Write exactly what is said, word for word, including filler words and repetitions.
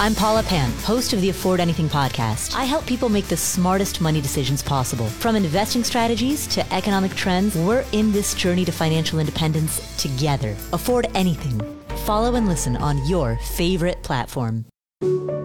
I'm Paula Pan, host of the Afford Anything podcast. I help people make the smartest money decisions possible. From investing strategies to economic trends, we're in this journey to financial independence together. Afford Anything. Follow and listen on your favorite platform.